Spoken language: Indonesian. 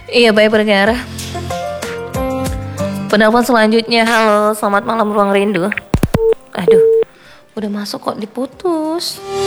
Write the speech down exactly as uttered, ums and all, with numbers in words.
Iya, baik pendengar. Penelpon selanjutnya, halo, selamat malam Ruang Rindu. Aduh, udah masuk kok diputus.